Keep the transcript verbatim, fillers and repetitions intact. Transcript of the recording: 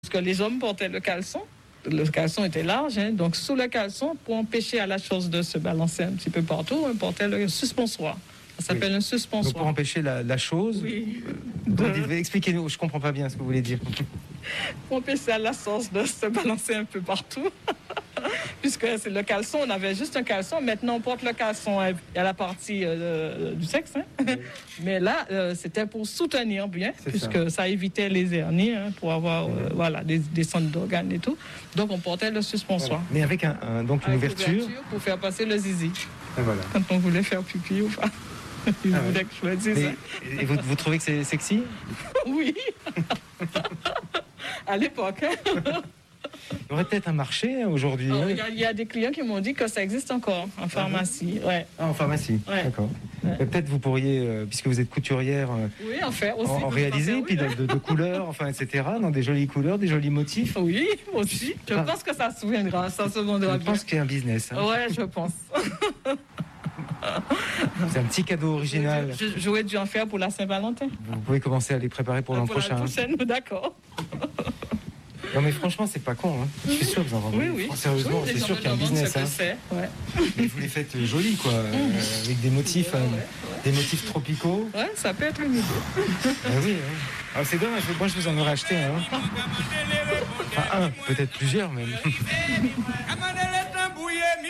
Parce que les hommes portaient le caleçon. Le caleçon était large, hein, donc sous le caleçon, pour empêcher à la chose de se balancer un petit peu partout, on portait le suspensoir. Ça s'appelle oui. un suspensoir. Donc pour empêcher la, la chose, oui. de... expliquez-nous, je ne comprends pas bien ce que vous voulez dire. Pour empêcher à la sauce de se balancer un peu partout. Puisque c'est le caleçon, on avait juste un caleçon. Maintenant, on porte le caleçon à la partie euh, du sexe. Hein. Oui. Mais là, euh, c'était pour soutenir bien, c'est puisque ça. ça évitait les hernies, hein, pour avoir oui. euh, voilà, des, des centres d'organes et tout. Donc, on portait le suspensoir. Voilà. Mais avec un, un, donc une avec ouverture. ouverture pour faire passer le zizi. Et voilà. Quand on voulait faire pipi ou pas. Il ah voulait ouais. que je le dise. Et, et vous, vous trouvez que c'est sexy? Oui. À l'époque. Il y aurait peut-être un marché aujourd'hui. Il oh, hein. y, y a des clients qui m'ont dit que ça existe encore en pharmacie. Ouais. Ah, en pharmacie, ouais. D'accord. Ouais. Peut-être vous pourriez, euh, puisque vous êtes couturière, euh, oui, en, faire aussi, en, en réaliser, faire, puis oui. de, de, de couleurs, enfin, et cetera, dans des jolies couleurs, des jolis motifs. Oui, aussi. Je ah. pense que ça se souviendra, ça se vendra je bien. Je pense qu'il y a un business. Hein. Ouais, je pense. C'est un petit cadeau original. J'aurais dû en faire pour la Saint-Valentin. Vous pouvez commencer à les préparer pour l'an prochain. Pour la prochaine, hein. D'accord. Non mais franchement c'est pas con, hein. Je suis sûr que vous en vendez. Oui, oui. Sérieusement, oui, c'est sûr qu'il y a un business. Hein. Ouais. Mais vous les faites jolies quoi, euh, mmh. avec des motifs, ouais, euh, ouais, ouais. des motifs tropicaux. Ouais, ça peut être une idée. Ah oui, hein. Alors c'est dommage, moi je vous en aurais acheté un. Hein. Enfin un, peut-être plusieurs même.